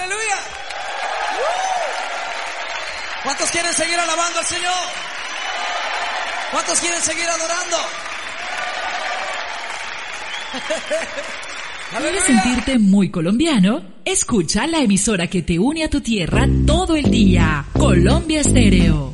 ¡Aleluya! ¿Cuántos quieren seguir alabando al Señor? ¿Cuántos quieren seguir adorando? ¿Quieres sentirte muy colombiano? Escucha la emisora que te une a tu tierra todo el día. Colombia Estéreo.